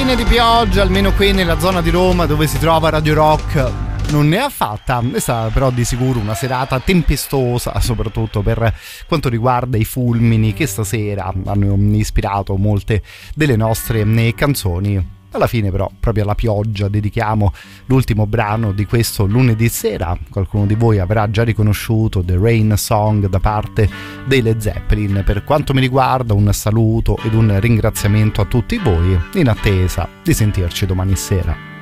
fine di pioggia, almeno qui nella zona di Roma dove si trova Radio Rock, non ne ha fatta. È stata però di sicuro una serata tempestosa, soprattutto per quanto riguarda i fulmini che stasera hanno ispirato molte delle nostre canzoni. Alla fine però proprio alla pioggia dedichiamo l'ultimo brano di questo lunedì sera. Qualcuno di voi avrà già riconosciuto The Rain Song da parte dei Led Zeppelin. Per quanto mi riguarda un saluto ed un ringraziamento a tutti voi, in attesa di sentirci domani sera.